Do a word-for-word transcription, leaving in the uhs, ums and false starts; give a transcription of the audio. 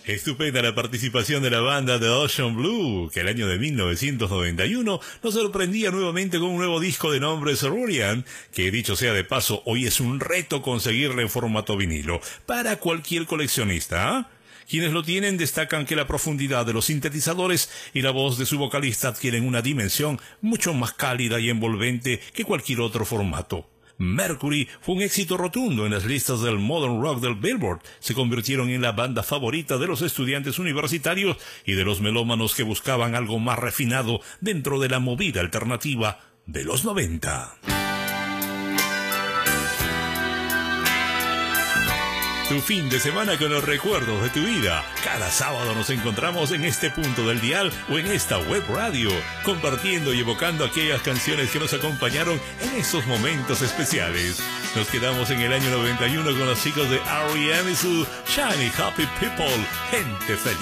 Estupenda la participación de la banda The Ocean Blue, que el año de mil novecientos noventa y uno nos sorprendía nuevamente con un nuevo disco de nombre Cerulean, que dicho sea de paso, hoy es un reto conseguirle en formato vinilo, para cualquier coleccionista, ¿eh? Quienes lo tienen destacan que la profundidad de los sintetizadores y la voz de su vocalista adquieren una dimensión mucho más cálida y envolvente que cualquier otro formato. Mercury fue un éxito rotundo en las listas del Modern Rock del Billboard. Se convirtieron en la banda favorita de los estudiantes universitarios y de los melómanos que buscaban algo más refinado dentro de la movida alternativa de los noventa. Tu fin de semana con los recuerdos de tu vida. Cada sábado nos encontramos en este punto del dial o en esta web radio, compartiendo y evocando aquellas canciones que nos acompañaron en esos momentos especiales. Nos quedamos en el año noventa y uno con los chicos de R E M y su Shiny Happy People, gente feliz.